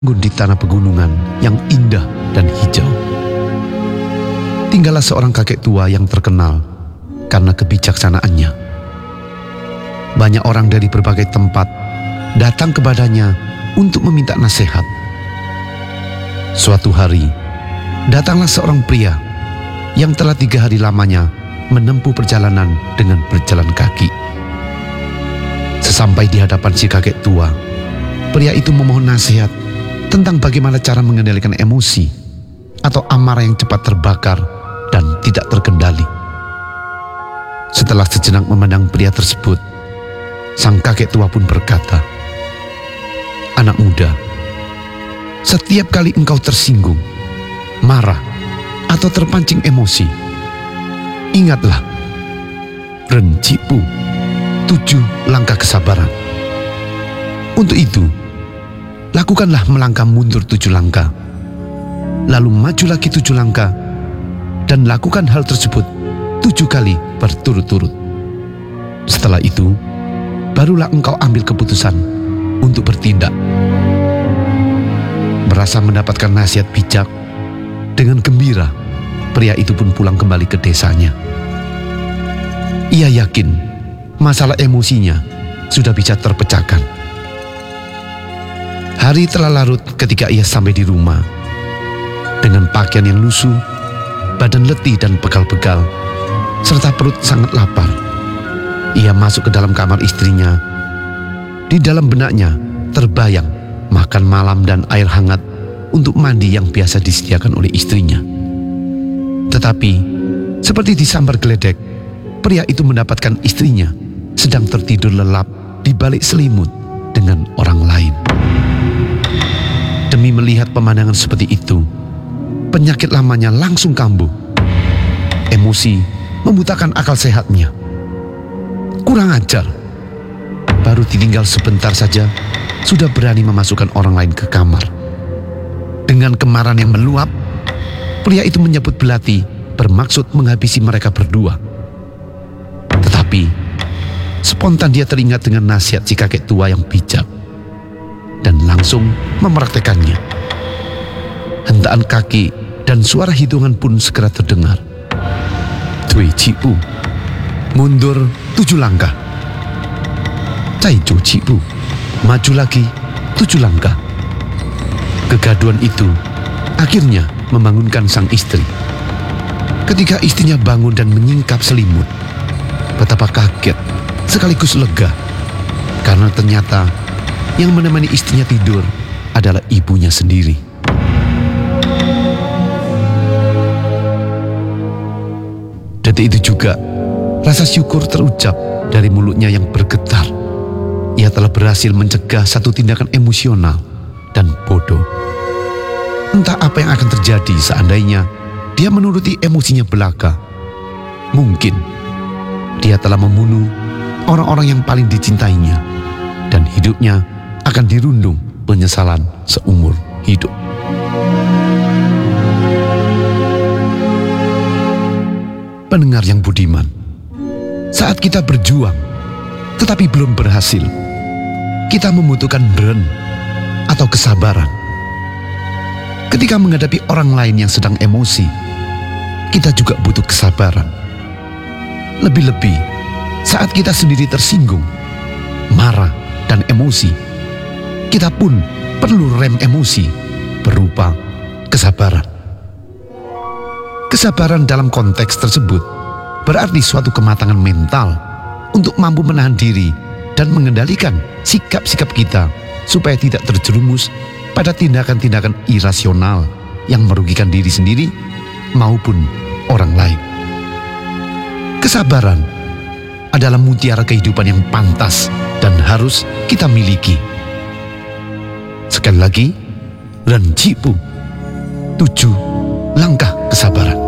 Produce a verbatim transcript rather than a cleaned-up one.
di tanah pegunungan yang indah dan hijau. Tinggallah seorang kakek tua yang terkenal karena kebijaksanaannya. Banyak orang dari berbagai tempat datang kepadanya untuk meminta nasihat. Suatu hari, datanglah seorang pria yang telah tiga hari lamanya menempuh perjalanan dengan berjalan kaki. Sesampai di hadapan si kakek tua, pria itu memohon nasihat tentang bagaimana cara mengendalikan emosi atau amarah yang cepat terbakar dan tidak terkendali. Setelah sejenak memandang pria tersebut, sang kakek tua pun berkata, "Anak muda, setiap kali engkau tersinggung, marah, atau terpancing emosi, ingatlah Rencipu, tujuh langkah kesabaran. Untuk itu, lakukanlah melangkah mundur tujuh langkah, lalu maju lagi tujuh langkah, dan lakukan hal tersebut tujuh kali berturut-turut. Setelah itu, barulah engkau ambil keputusan untuk bertindak." Merasa mendapatkan nasihat bijak, dengan gembira, pria itu pun pulang kembali ke desanya. Ia yakin masalah emosinya sudah bisa terpecahkan. Hari telah larut ketika ia sampai di rumah. Dengan pakaian yang lusuh, badan letih dan pegal-pegal, serta perut sangat lapar, ia masuk ke dalam kamar istrinya. Di dalam benaknya terbayang makan malam dan air hangat untuk mandi yang biasa disediakan oleh istrinya. Tetapi, seperti disambar geledek, pria itu mendapatkan istrinya sedang tertidur lelap di balik selimut dengan orang lain. Demi melihat pemandangan seperti itu, penyakit lamanya langsung kambuh. Emosi membutakan akal sehatnya. Kurang ajar, baru ditinggal sebentar saja sudah berani memasukkan orang lain ke kamar. Dengan kemarahan yang meluap, pria itu menyebut belati bermaksud menghabisi mereka berdua. Tetapi spontan dia teringat dengan nasihat si kakek tua yang bijak dan langsung mempraktekannya. Hentakan kaki dan suara hitungan pun segera terdengar. Cui Cipu, mundur tujuh langkah. Cai Cu Cipu, maju lagi tujuh langkah. Kegaduhan itu akhirnya membangunkan sang istri. Ketika istrinya bangun dan menyingkap selimut, betapa kaget sekaligus lega, karena ternyata yang menemani istrinya tidur adalah ibunya sendiri. Detik itu juga rasa syukur terucap dari mulutnya yang bergetar. Ia telah berhasil mencegah satu tindakan emosional dan bodoh. Entah apa yang akan terjadi seandainya dia menuruti emosinya belaka. Mungkin dia telah membunuh orang-orang yang paling dicintainya, dan hidupnya akan dirundung penyesalan seumur hidup. Pendengar yang budiman, saat kita berjuang tetapi belum berhasil, kita membutuhkan beren atau kesabaran. Ketika menghadapi orang lain yang sedang emosi, kita juga butuh kesabaran. Lebih-lebih saat kita sendiri tersinggung, marah, dan emosi, kita pun perlu rem emosi berupa kesabaran. Kesabaran dalam konteks tersebut berarti suatu kematangan mental untuk mampu menahan diri dan mengendalikan sikap-sikap kita supaya tidak terjerumus pada tindakan-tindakan irasional yang merugikan diri sendiri maupun orang lain. Kesabaran adalah mutiara kehidupan yang pantas dan harus kita miliki. Sekali lagi, Rencipu, tujuh langkah kesabaran.